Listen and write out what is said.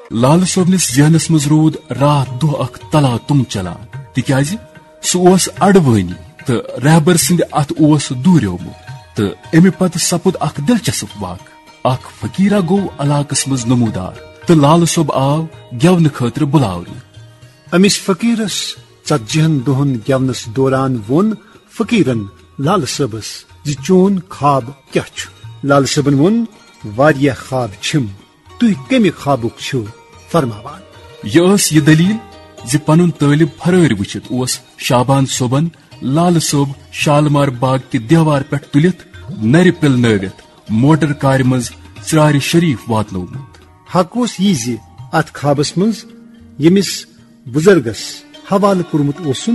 लाल सोबनिस जहनस मज रूद रात दो अख तला तुम चलान तिक्याज सह अड़वानी तो रहबर सिंद अत दूरियोमुत तो अमि पत सपुद अख दिलचस्प वाक अख फकीरा गो अलाकस मज नमूदार तो लाल सोब आव गेवन खतर बुलावन अमिस फकीरस 40 दोहन गेवनस दौरान वोन फकीरन लाल सबस जी चोन ख्वाब क्या लाल सबन वोन वारिया ख्वाब छिम तुह कमि ख्वाबुक छु फरमावान यह दलील जि पनुन तालिब फरार वुचित शाबान सोबन लाल सोब शालमार बाग कि देवार पे तुलित नर पिल नवित मोटर कार मज चरार शरीफ वातनोमुत हक यह अत ख्वाबस मज यमिस बुजुर्गस हवाल कोर्मुत